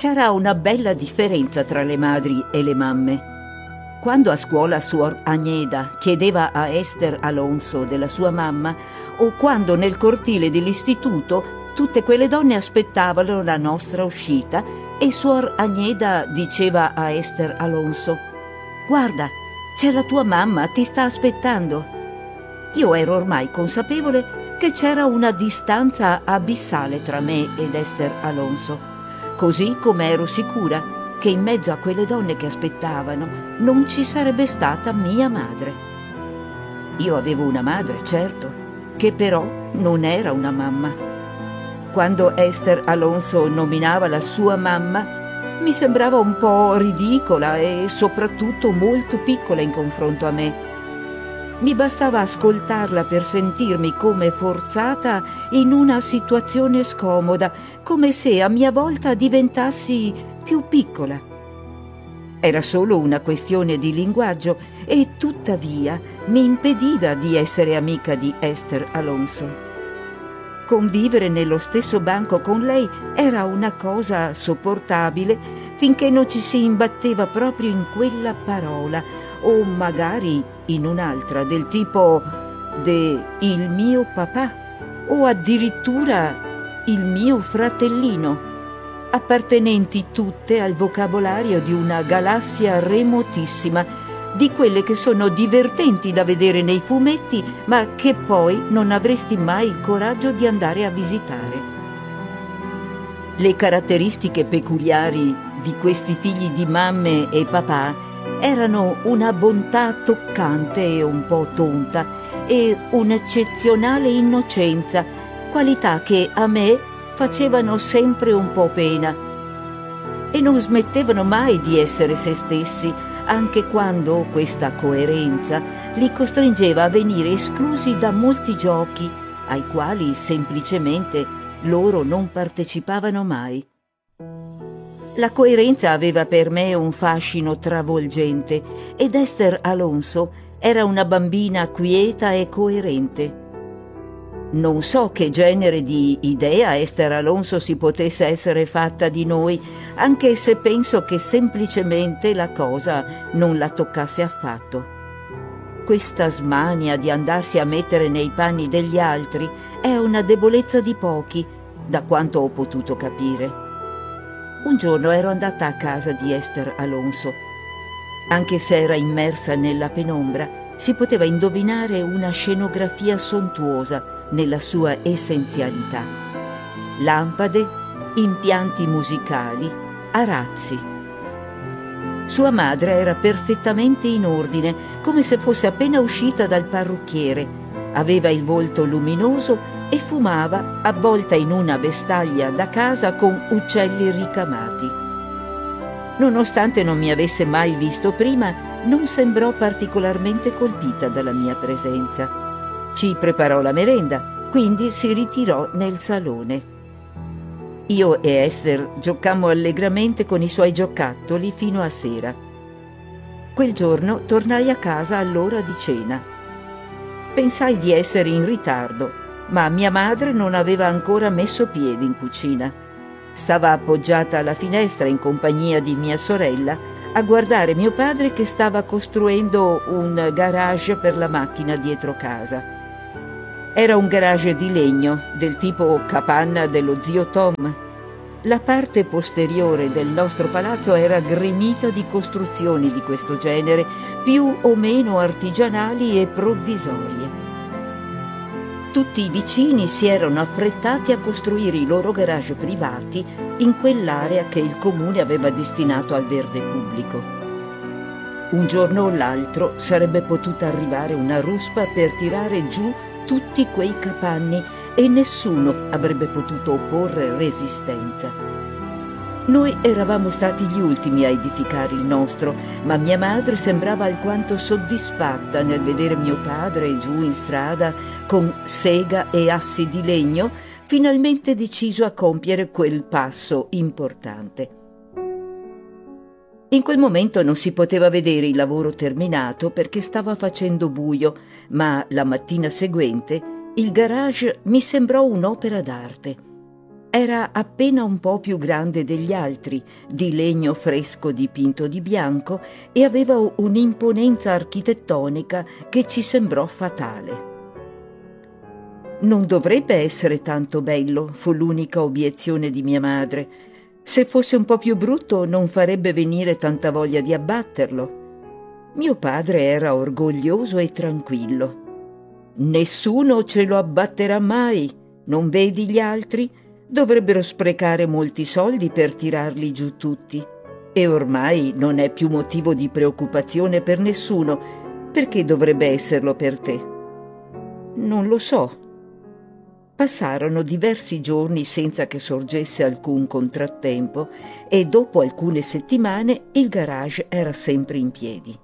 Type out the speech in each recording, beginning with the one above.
C'era una bella differenza tra le madri e le mamme. Quando a scuola suor Agneda chiedeva a Esther Alonso della sua mamma, o quando nel cortile dell'istituto tutte quelle donne aspettavano la nostra uscita e suor Agneda diceva a Esther Alonso: «Guarda, c'è la tua mamma, ti sta aspettando». Io ero ormai consapevole che c'era una distanza abissale tra me ed Esther Alonso, così come ero sicura che in mezzo a quelle donne che aspettavano non ci sarebbe stata mia madre. Io avevo una madre, certo, che però non era una mamma. Quando Esther Alonso nominava la sua mamma, mi sembrava un po' ridicola e soprattutto molto piccola in confronto a me. Mi bastava ascoltarla per sentirmi come forzata in una situazione scomoda, come se a mia volta diventassi più piccola. Era solo una questione di linguaggio e tuttavia mi impediva di essere amica di Esther Alonso. Convivere nello stesso banco con lei era una cosa sopportabile finché non ci si imbatteva proprio in quella parola, o magari in un'altra del tipo il mio papà o addirittura il mio fratellino, appartenenti tutte al vocabolario di una galassia remotissima, di quelle che sono divertenti da vedere nei fumetti, ma che poi non avresti mai il coraggio di andare a visitare. Le caratteristiche peculiari di questi figli di mamme e papà erano una bontà toccante e un po' tonta e un'eccezionale innocenza, qualità che a me facevano sempre un po' pena. E non smettevano mai di essere se stessi, anche quando questa coerenza li costringeva a venire esclusi da molti giochi ai quali semplicemente loro non partecipavano mai. La coerenza aveva per me un fascino travolgente ed Esther Alonso era una bambina quieta e coerente. Non so che genere di idea Esther Alonso si potesse essere fatta di noi, anche se penso che semplicemente la cosa non la toccasse affatto. Questa smania di andarsi a mettere nei panni degli altri è una debolezza di pochi, da quanto ho potuto capire. Un giorno ero andata a casa di Esther Alonso. Anche se era immersa nella penombra, si poteva indovinare una scenografia sontuosa nella sua essenzialità. Lampade, impianti musicali, arazzi. Sua madre era perfettamente in ordine, come se fosse appena uscita dal parrucchiere. Aveva il volto luminoso e fumava, avvolta in una vestaglia da casa con uccelli ricamati. Nonostante non mi avesse mai visto prima, non sembrò particolarmente colpita dalla mia presenza. Ci preparò la merenda, quindi si ritirò nel salone. Io e Esther giocammo allegramente con i suoi giocattoli fino a sera. Quel giorno tornai a casa all'ora di cena. Pensai di essere in ritardo, ma mia madre non aveva ancora messo piede in cucina. Stava appoggiata alla finestra in compagnia di mia sorella a guardare mio padre che stava costruendo un garage per la macchina dietro casa. Era un garage di legno, del tipo capanna dello zio Tom. La parte posteriore del nostro palazzo era gremita di costruzioni di questo genere, più o meno artigianali e provvisorie. Tutti i vicini si erano affrettati a costruire i loro garage privati in quell'area che il comune aveva destinato al verde pubblico. Un giorno o l'altro sarebbe potuta arrivare una ruspa per tirare giù tutti quei capanni e nessuno avrebbe potuto opporre resistenza. Noi eravamo stati gli ultimi a edificare il nostro, ma mia madre sembrava alquanto soddisfatta nel vedere mio padre giù in strada con sega e assi di legno, finalmente deciso a compiere quel passo importante. In quel momento non si poteva vedere il lavoro terminato perché stava facendo buio, ma la mattina seguente il garage mi sembrò un'opera d'arte. Era appena un po' più grande degli altri, di legno fresco dipinto di bianco, e aveva un'imponenza architettonica che ci sembrò fatale. «Non dovrebbe essere tanto bello», fu l'unica obiezione di mia madre. «Se fosse un po' più brutto non farebbe venire tanta voglia di abbatterlo». Mio padre era orgoglioso e tranquillo. «Nessuno ce lo abbatterà mai, non vedi gli altri? Dovrebbero sprecare molti soldi per tirarli giù tutti. E ormai non è più motivo di preoccupazione per nessuno. Perché dovrebbe esserlo per te?» «Non lo so». Passarono diversi giorni senza che sorgesse alcun contrattempo e dopo alcune settimane il garage era sempre in piedi.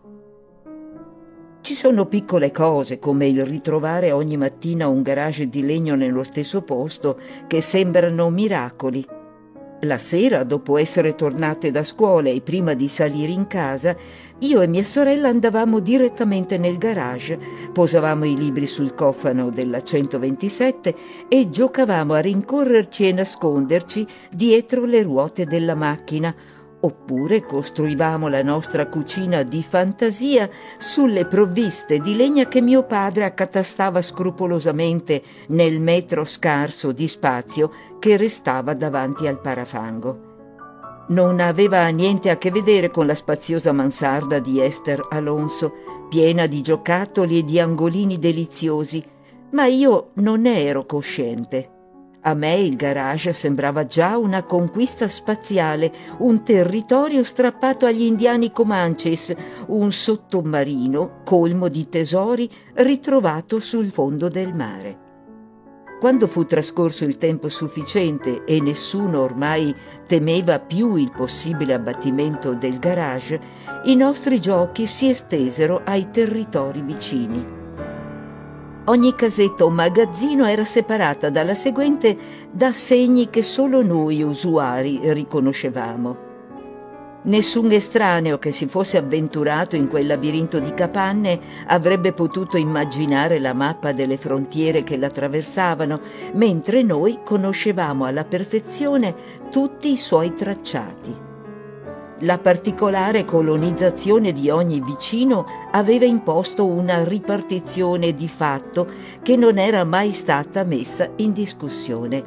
Ci sono piccole cose, come il ritrovare ogni mattina un garage di legno nello stesso posto, che sembrano miracoli. La sera, dopo essere tornate da scuola e prima di salire in casa, io e mia sorella andavamo direttamente nel garage, posavamo i libri sul cofano della 127 e giocavamo a rincorrerci e nasconderci dietro le ruote della macchina, oppure costruivamo la nostra cucina di fantasia sulle provviste di legna che mio padre accatastava scrupolosamente nel metro scarso di spazio che restava davanti al parafango. Non aveva niente a che vedere con la spaziosa mansarda di Esther Alonso, piena di giocattoli e di angolini deliziosi, ma io non ne ero cosciente. A me il garage sembrava già una conquista spaziale, un territorio strappato agli indiani Comanches, un sottomarino colmo di tesori ritrovato sul fondo del mare. Quando fu trascorso il tempo sufficiente e nessuno ormai temeva più il possibile abbattimento del garage, i nostri giochi si estesero ai territori vicini. Ogni casetta o magazzino era separata dalla seguente da segni che solo noi usuari riconoscevamo. Nessun estraneo che si fosse avventurato in quel labirinto di capanne avrebbe potuto immaginare la mappa delle frontiere che l'attraversavano, mentre noi conoscevamo alla perfezione tutti i suoi tracciati. La particolare colonizzazione di ogni vicino aveva imposto una ripartizione di fatto che non era mai stata messa in discussione.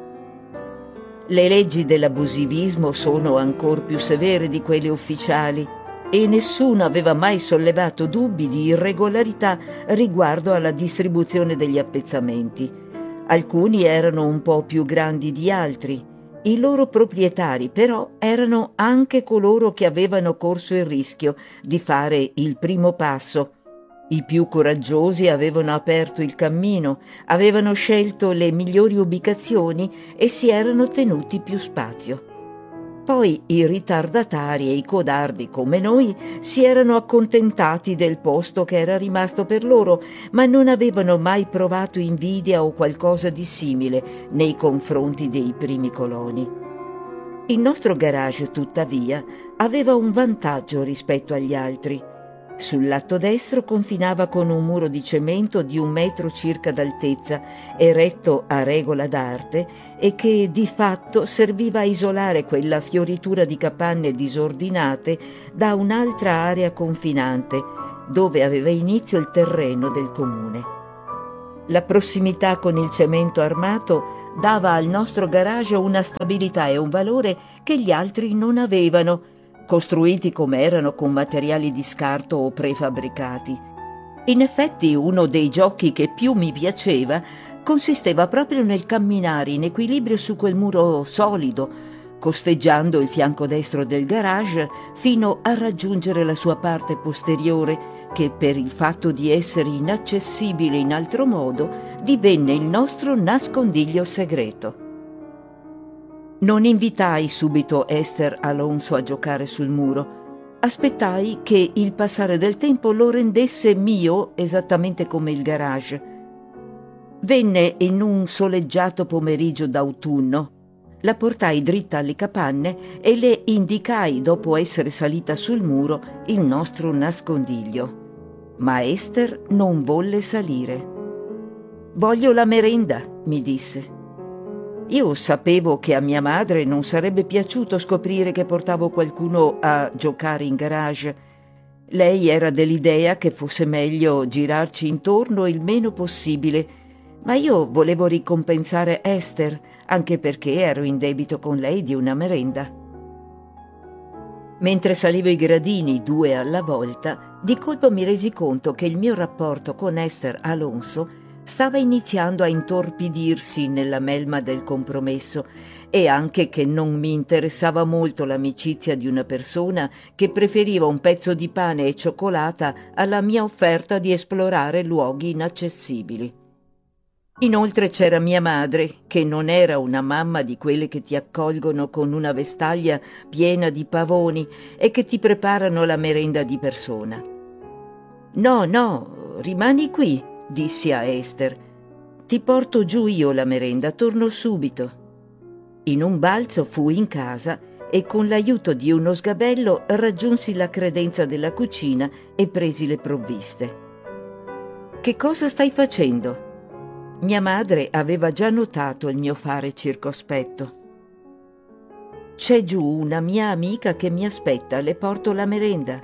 Le leggi dell'abusivismo sono ancor più severe di quelle ufficiali e nessuno aveva mai sollevato dubbi di irregolarità riguardo alla distribuzione degli appezzamenti. Alcuni erano un po' più grandi di altri. I loro proprietari, però, erano anche coloro che avevano corso il rischio di fare il primo passo. I più coraggiosi avevano aperto il cammino, avevano scelto le migliori ubicazioni e si erano tenuti più spazio. Poi i ritardatari e i codardi come noi si erano accontentati del posto che era rimasto per loro, ma non avevano mai provato invidia o qualcosa di simile nei confronti dei primi coloni. Il nostro garage, tuttavia, aveva un vantaggio rispetto agli altri. Sul lato destro confinava con un muro di cemento di 1 metro circa d'altezza, eretto a regola d'arte e che di fatto serviva a isolare quella fioritura di capanne disordinate da un'altra area confinante, dove aveva inizio il terreno del comune. La prossimità con il cemento armato dava al nostro garage una stabilità e un valore che gli altri non avevano, costruiti come erano con materiali di scarto o prefabbricati. In effetti uno dei giochi che più mi piaceva consisteva proprio nel camminare in equilibrio su quel muro solido, costeggiando il fianco destro del garage fino a raggiungere la sua parte posteriore, che per il fatto di essere inaccessibile in altro modo divenne il nostro nascondiglio segreto. Non invitai subito Esther Alonso a giocare sul muro. Aspettai che il passare del tempo lo rendesse mio esattamente come il garage. Venne in un soleggiato pomeriggio d'autunno. La portai dritta alle capanne e le indicai, dopo essere salita sul muro, il nostro nascondiglio. Ma Esther non volle salire. «Voglio la merenda», mi disse. Io sapevo che a mia madre non sarebbe piaciuto scoprire che portavo qualcuno a giocare in garage. Lei era dell'idea che fosse meglio girarci intorno il meno possibile, ma io volevo ricompensare Esther, anche perché ero in debito con lei di una merenda. Mentre salivo i gradini 2 alla volta, di colpo mi resi conto che il mio rapporto con Esther Alonso stava iniziando a intorpidirsi nella melma del compromesso e anche che non mi interessava molto l'amicizia di una persona che preferiva un pezzo di pane e cioccolata alla mia offerta di esplorare luoghi inaccessibili. Inoltre c'era mia madre, che non era una mamma di quelle che ti accolgono con una vestaglia piena di pavoni e che ti preparano la merenda di persona. «No, no, rimani qui», dissi a Esther. «Ti porto giù io la merenda, torno subito». In un balzo fui in casa e con l'aiuto di uno sgabello raggiunsi la credenza della cucina e presi le provviste. «Che cosa stai facendo?» Mia madre aveva già notato il mio fare circospetto. «C'è giù una mia amica che mi aspetta, le porto la merenda».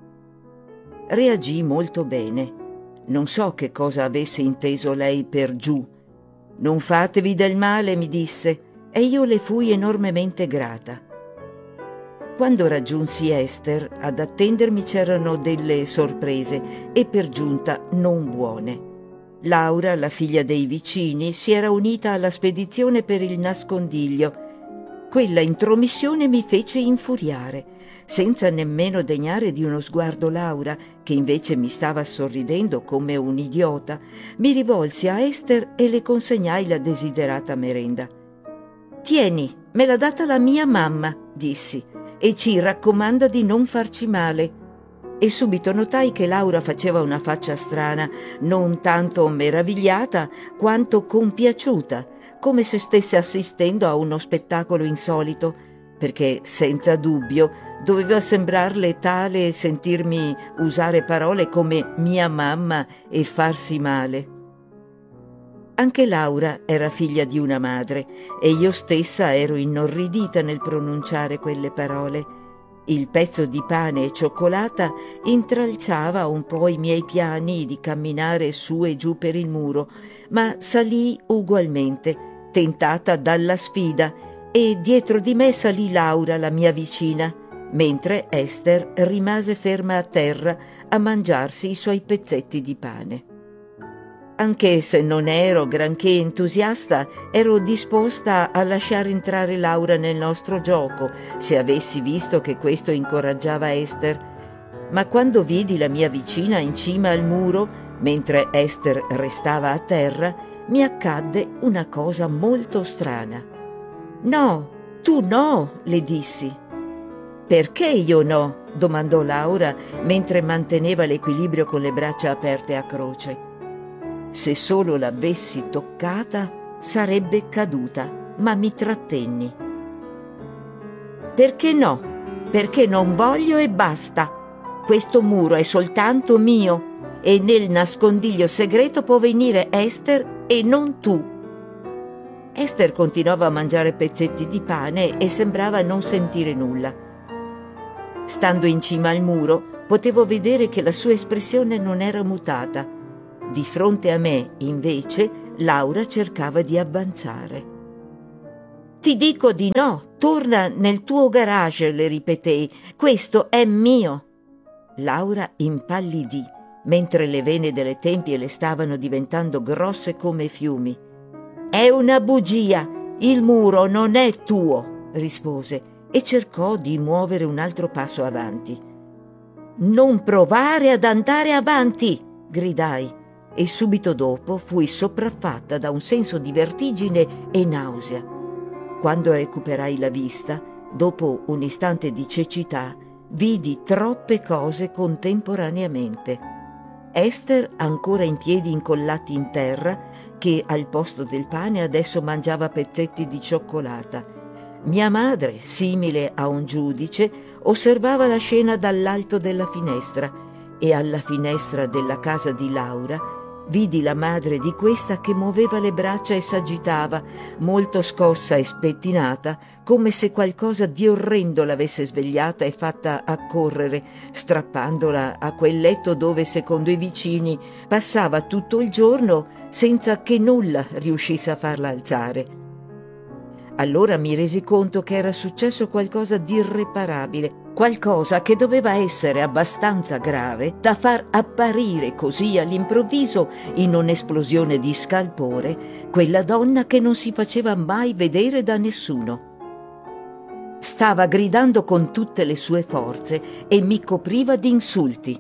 Reagii molto bene. Non so che cosa avesse inteso lei per giù. «Non fatevi del male», mi disse, e io le fui enormemente grata. Quando raggiunsi Esther, ad attendermi c'erano delle sorprese e per giunta non buone. Laura, la figlia dei vicini, si era unita alla spedizione per il nascondiglio. Quella intromissione mi fece infuriare. Senza nemmeno degnare di uno sguardo Laura, che invece mi stava sorridendo come un idiota, mi rivolsi a Esther e le consegnai la desiderata merenda. «Tieni, me l'ha data la mia mamma», dissi, «e ci raccomanda di non farci male». E subito notai che Laura faceva una faccia strana, non tanto meravigliata quanto compiaciuta, come se stesse assistendo a uno spettacolo insolito, perché senza dubbio doveva sembrarle tale sentirmi usare parole come mia mamma e farsi male. Anche Laura era figlia di una madre e io stessa ero inorridita nel pronunciare quelle parole. Il pezzo di pane e cioccolata intralciava un po' i miei piani di camminare su e giù per il muro, ma salii ugualmente, tentata dalla sfida, e dietro di me salì Laura, la mia vicina, mentre Esther rimase ferma a terra a mangiarsi i suoi pezzetti di pane. Anche se non ero granché entusiasta, ero disposta a lasciare entrare Laura nel nostro gioco, se avessi visto che questo incoraggiava Esther. Ma quando vidi la mia vicina in cima al muro, mentre Esther restava a terra, mi accadde una cosa molto strana. «No, tu no», le dissi. «Perché io no?» domandò Laura, mentre manteneva l'equilibrio con le braccia aperte a croce. Se solo l'avessi toccata sarebbe caduta, ma mi trattenni. «Perché no? Perché non voglio e basta. Questo muro è soltanto mio e nel nascondiglio segreto può venire Esther e non tu». Esther continuava a mangiare pezzetti di pane e sembrava non sentire nulla. Stando in cima al muro, potevo vedere che la sua espressione non era mutata. Di fronte a me, invece, Laura cercava di avanzare. «Ti dico di no, torna nel tuo garage», le ripetei, «questo è mio». Laura impallidì, mentre le vene delle tempie le stavano diventando grosse come fiumi. «È una bugia, il muro non è tuo», rispose, e cercò di muovere un altro passo avanti. «Non provare ad andare avanti», gridai, e subito dopo fui sopraffatta da un senso di vertigine e nausea. Quando recuperai la vista, dopo un istante di cecità, vidi troppe cose contemporaneamente. Esther ancora in piedi incollati in terra, che al posto del pane adesso mangiava pezzetti di cioccolata. Mia madre, simile a un giudice, osservava la scena dall'alto della finestra, e alla finestra della casa di Laura Vidi la madre di questa che muoveva le braccia e s'agitava, molto scossa e spettinata, come se qualcosa di orrendo l'avesse svegliata e fatta accorrere, strappandola a quel letto dove, secondo i vicini, passava tutto il giorno senza che nulla riuscisse a farla alzare. Allora mi resi conto che era successo qualcosa di irreparabile, qualcosa che doveva essere abbastanza grave da far apparire così all'improvviso, in un'esplosione di scalpore, quella donna che non si faceva mai vedere da nessuno. Stava gridando con tutte le sue forze e mi copriva di insulti.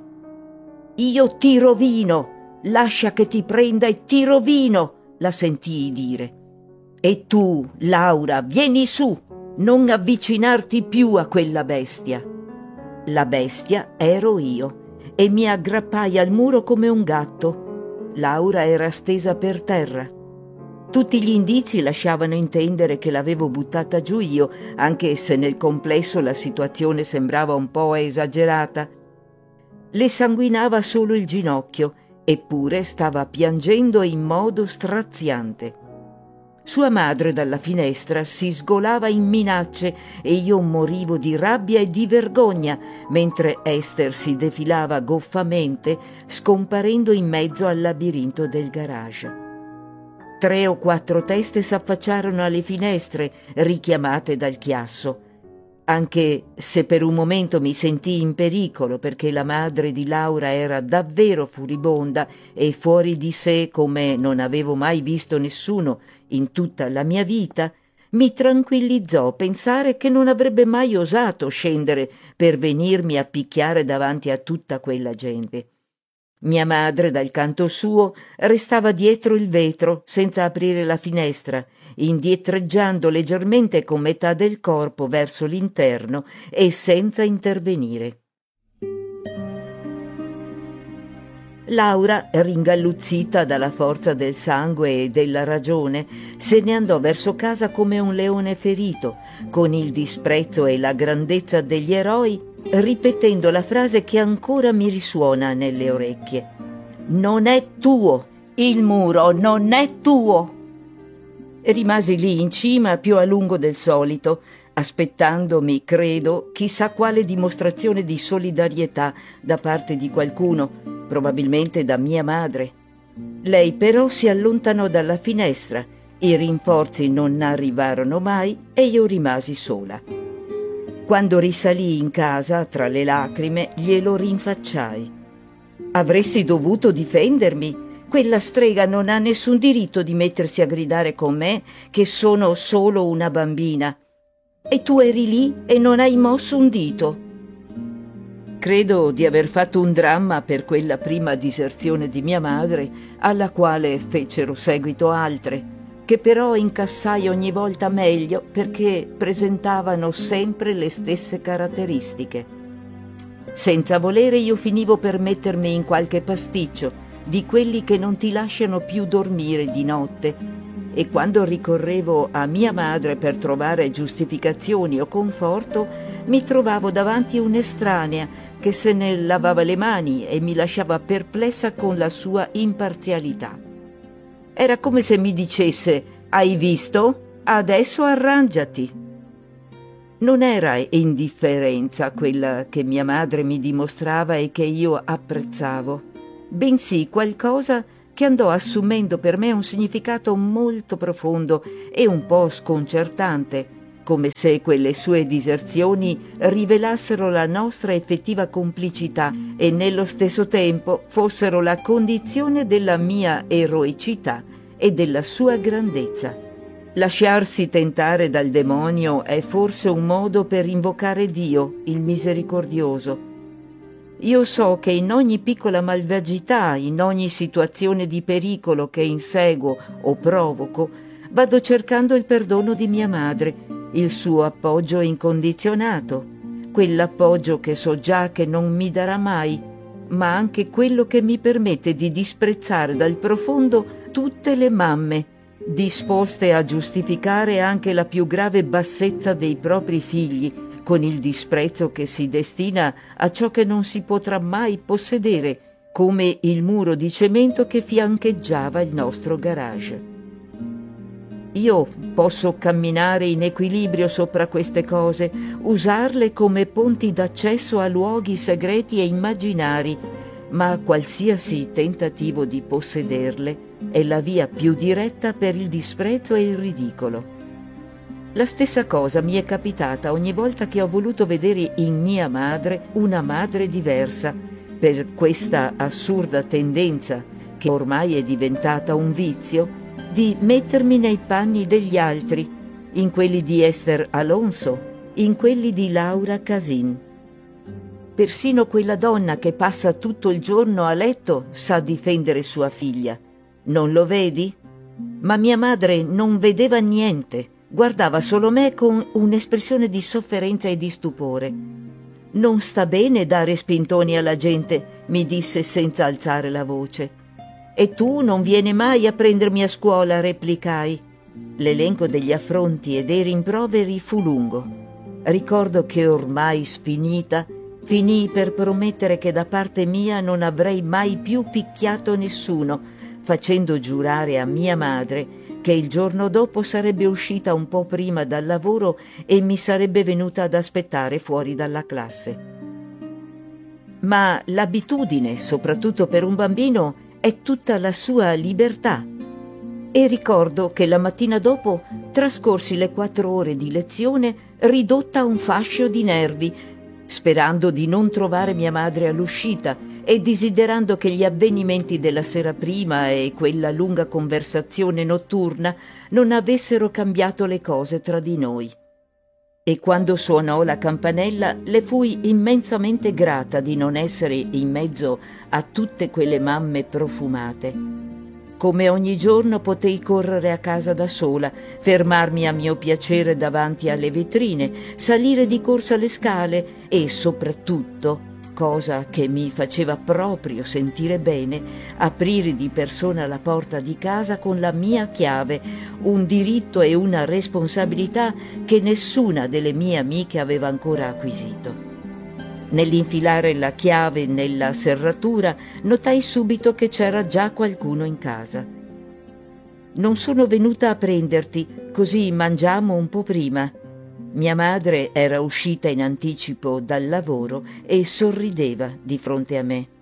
«Io ti rovino! Lascia che ti prenda e ti rovino!» la sentii dire. «E tu, Laura, vieni su! Non avvicinarti più a quella bestia!» La bestia ero io e mi aggrappai al muro come un gatto. Laura era stesa per terra. Tutti gli indizi lasciavano intendere che l'avevo buttata giù io, anche se nel complesso la situazione sembrava un po' esagerata. Le sanguinava solo il ginocchio, eppure stava piangendo in modo straziante. Sua madre dalla finestra si sgolava in minacce e io morivo di rabbia e di vergogna, mentre Esther si defilava goffamente, scomparendo in mezzo al labirinto del garage. 3 o 4 teste s'affacciarono alle finestre, richiamate dal chiasso. Anche se per un momento mi sentii in pericolo, perché la madre di Laura era davvero furibonda e fuori di sé come non avevo mai visto nessuno in tutta la mia vita, mi tranquillizzò pensare che non avrebbe mai osato scendere per venirmi a picchiare davanti a tutta quella gente. Mia madre, dal canto suo, restava dietro il vetro, senza aprire la finestra, indietreggiando leggermente con metà del corpo verso l'interno e senza intervenire. Laura, ringalluzzita dalla forza del sangue e della ragione, se ne andò verso casa come un leone ferito, con il disprezzo e la grandezza degli eroi, ripetendo la frase che ancora mi risuona nelle orecchie. «Non è tuo! Il muro non è tuo!» Rimasi lì in cima più a lungo del solito, aspettandomi, credo, chissà quale dimostrazione di solidarietà da parte di qualcuno, probabilmente da mia madre. Lei però si allontanò dalla finestra, i rinforzi non arrivarono mai e io rimasi sola. Quando risalii in casa, tra le lacrime, glielo rinfacciai. «Avresti dovuto difendermi. Quella strega non ha nessun diritto di mettersi a gridare con me che sono solo una bambina. E tu eri lì e non hai mosso un dito». Credo di aver fatto un dramma per quella prima diserzione di mia madre, alla quale fecero seguito altre, che però incassai ogni volta meglio perché presentavano sempre le stesse caratteristiche. Senza volere io finivo per mettermi in qualche pasticcio, di quelli che non ti lasciano più dormire di notte, e quando ricorrevo a mia madre per trovare giustificazioni o conforto, mi trovavo davanti un'estranea che se ne lavava le mani e mi lasciava perplessa con la sua imparzialità. Era come se mi dicesse: «Hai visto? Adesso arrangiati». Non era indifferenza quella che mia madre mi dimostrava e che io apprezzavo, bensì qualcosa che andò assumendo per me un significato molto profondo e un po' sconcertante, come se quelle sue diserzioni rivelassero la nostra effettiva complicità e nello stesso tempo fossero la condizione della mia eroicità e della sua grandezza. Lasciarsi tentare dal demonio è forse un modo per invocare Dio, il misericordioso. Io so che in ogni piccola malvagità, in ogni situazione di pericolo che inseguo o provoco, vado cercando il perdono di mia madre, il suo appoggio incondizionato, quell'appoggio che so già che non mi darà mai, ma anche quello che mi permette di disprezzare dal profondo tutte le mamme, disposte a giustificare anche la più grave bassezza dei propri figli, con il disprezzo che si destina a ciò che non si potrà mai possedere, come il muro di cemento che fiancheggiava il nostro garage. Io posso camminare in equilibrio sopra queste cose, usarle come ponti d'accesso a luoghi segreti e immaginari, ma qualsiasi tentativo di possederle è la via più diretta per il disprezzo e il ridicolo. La stessa cosa mi è capitata ogni volta che ho voluto vedere in mia madre una madre diversa, per questa assurda tendenza, che ormai è diventata un vizio, di mettermi nei panni degli altri, in quelli di Esther Alonso, in quelli di Laura Casin. Persino quella donna che passa tutto il giorno a letto sa difendere sua figlia. Non lo vedi? Ma mia madre non vedeva niente, guardava solo me con un'espressione di sofferenza e di stupore. «Non sta bene dare spintoni alla gente», mi disse senza alzare la voce. «E tu non vieni mai a prendermi a scuola», replicai. L'elenco degli affronti e dei rimproveri fu lungo. Ricordo che ormai sfinita, finii per promettere che da parte mia non avrei mai più picchiato nessuno, facendo giurare a mia madre che il giorno dopo sarebbe uscita un po' prima dal lavoro e mi sarebbe venuta ad aspettare fuori dalla classe. Ma l'abitudine, soprattutto per un bambino, è tutta la sua libertà. E ricordo che la mattina dopo trascorsi le 4 ore di lezione ridotta a un fascio di nervi, sperando di non trovare mia madre all'uscita e desiderando che gli avvenimenti della sera prima e quella lunga conversazione notturna non avessero cambiato le cose tra di noi. E quando suonò la campanella le fui immensamente grata di non essere in mezzo a tutte quelle mamme profumate. Come ogni giorno potei correre a casa da sola, fermarmi a mio piacere davanti alle vetrine, salire di corsa le scale e soprattutto, cosa che mi faceva proprio sentire bene, aprire di persona la porta di casa con la mia chiave, un diritto e una responsabilità che nessuna delle mie amiche aveva ancora acquisito. Nell'infilare la chiave nella serratura notai subito che c'era già qualcuno in casa. «Non sono venuta a prenderti, così mangiamo un po' prima». Mia madre era uscita in anticipo dal lavoro e sorrideva di fronte a me.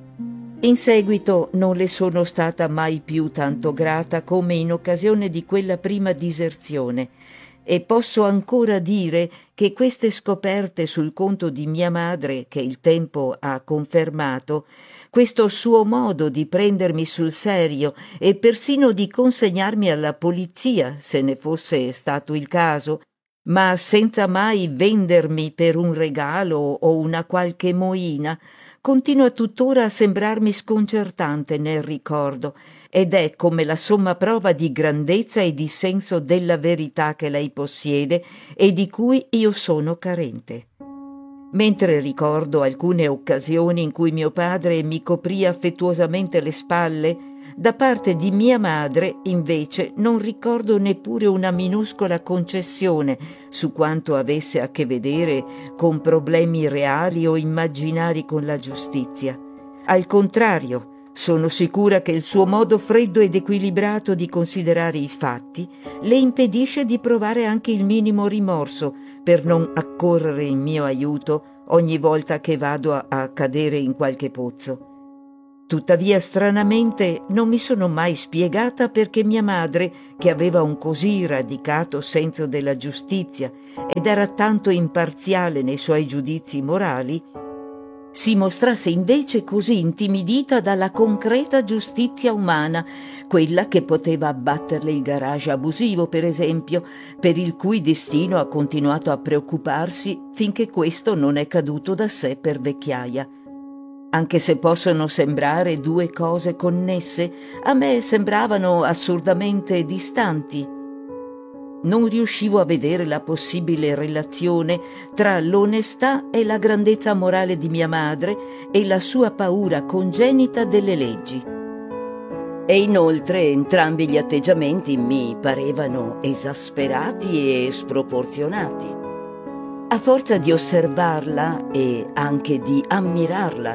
In seguito non le sono stata mai più tanto grata come in occasione di quella prima diserzione, e posso ancora dire che queste scoperte sul conto di mia madre, che il tempo ha confermato, questo suo modo di prendermi sul serio e persino di consegnarmi alla polizia, se ne fosse stato il caso, ma senza mai vendermi per un regalo o una qualche moina, continua tuttora a sembrarmi sconcertante nel ricordo, ed è come la somma prova di grandezza e di senso della verità che lei possiede e di cui io sono carente. Mentre ricordo alcune occasioni in cui mio padre mi coprì affettuosamente le spalle, da parte di mia madre, invece, non ricordo neppure una minuscola concessione su quanto avesse a che vedere con problemi reali o immaginari con la giustizia. Al contrario, sono sicura che il suo modo freddo ed equilibrato di considerare i fatti le impedisce di provare anche il minimo rimorso per non accorrere in mio aiuto ogni volta che vado a cadere in qualche pozzo. Tuttavia, stranamente, non mi sono mai spiegata perché mia madre, che aveva un così radicato senso della giustizia ed era tanto imparziale nei suoi giudizi morali, si mostrasse invece così intimidita dalla concreta giustizia umana, quella che poteva abbatterle il garage abusivo, per esempio, per il cui destino ha continuato a preoccuparsi finché questo non è caduto da sé per vecchiaia. Anche se possono sembrare due cose connesse, a me sembravano assurdamente distanti. Non riuscivo a vedere la possibile relazione tra l'onestà e la grandezza morale di mia madre e la sua paura congenita delle leggi. E inoltre entrambi gli atteggiamenti mi parevano esasperati e sproporzionati. A forza di osservarla e anche di ammirarla,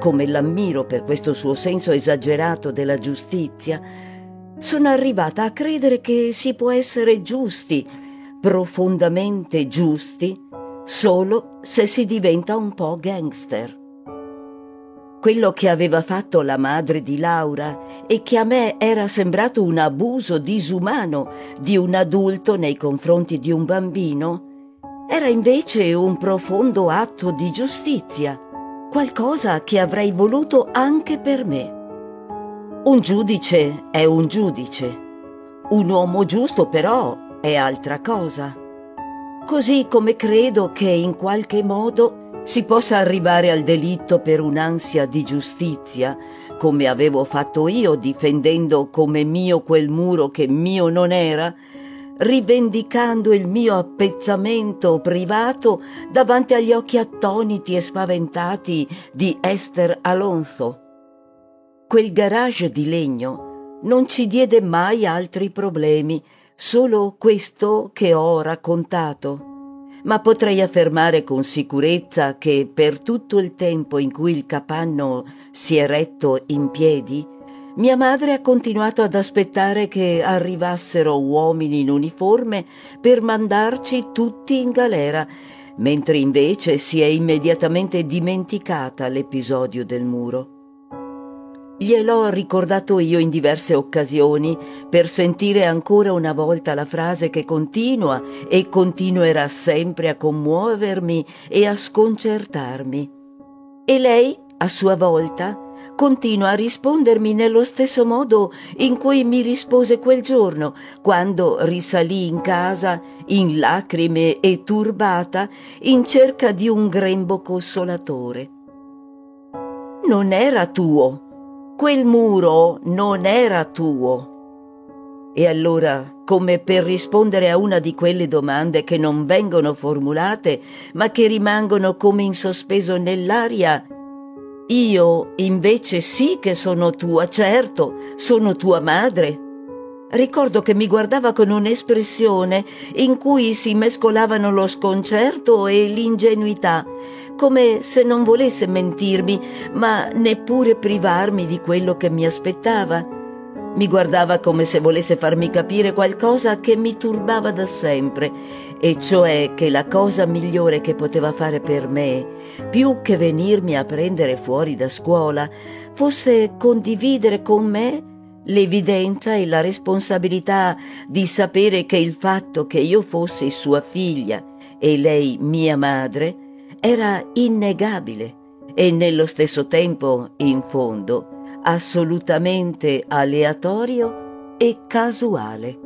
come l'ammiro per questo suo senso esagerato della giustizia, sono arrivata a credere che si può essere giusti, profondamente giusti, solo se si diventa un po' gangster. Quello che aveva fatto la madre di Laura e che a me era sembrato un abuso disumano di un adulto nei confronti di un bambino, era invece un profondo atto di giustizia, qualcosa che avrei voluto anche per me. Un giudice è un giudice, un uomo giusto però è altra cosa. Così come credo che in qualche modo si possa arrivare al delitto per un'ansia di giustizia, come avevo fatto io difendendo come mio quel muro che mio non era, rivendicando il mio appezzamento privato davanti agli occhi attoniti e spaventati di Esther Alonso. Quel garage di legno non ci diede mai altri problemi, solo questo che ho raccontato. Ma potrei affermare con sicurezza che per tutto il tempo in cui il capanno si è retto in piedi, mia madre ha continuato ad aspettare che arrivassero uomini in uniforme per mandarci tutti in galera, mentre invece si è immediatamente dimenticata l'episodio del muro. Gliel'ho ricordato io in diverse occasioni per sentire ancora una volta la frase che continua e continuerà sempre a commuovermi e a sconcertarmi. E lei, a sua volta, continua a rispondermi nello stesso modo in cui mi rispose quel giorno, quando risalì in casa, in lacrime e turbata, in cerca di un grembo consolatore. Non era tuo. Quel muro non era tuo. E allora, come per rispondere a una di quelle domande che non vengono formulate, ma che rimangono come in sospeso nell'aria, io invece sì che sono tua, certo, sono tua madre. Ricordo che mi guardava con un'espressione in cui si mescolavano lo sconcerto e l'ingenuità, come se non volesse mentirmi, ma neppure privarmi di quello che mi aspettava. Mi guardava come se volesse farmi capire qualcosa che mi turbava da sempre, e cioè che la cosa migliore che poteva fare per me, più che venirmi a prendere fuori da scuola, fosse condividere con me l'evidenza e la responsabilità di sapere che il fatto che io fossi sua figlia e lei mia madre era innegabile e nello stesso tempo, in fondo, assolutamente aleatorio e casuale.